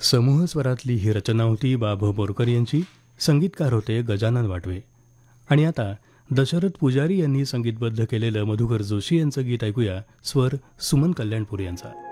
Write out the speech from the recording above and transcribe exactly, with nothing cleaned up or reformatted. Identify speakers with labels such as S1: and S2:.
S1: समूह स्वरातली ही रचना होती बा भ बोरकर यांची. संगीतकार होते गजानन वाटवे. आणि आता दशरथ पुजारी यांनी संगीतबद्ध केलेलं मधुकर जोशी यांचं गीत ऐकूया. स्वर सुमन कल्याणपूर यांचा.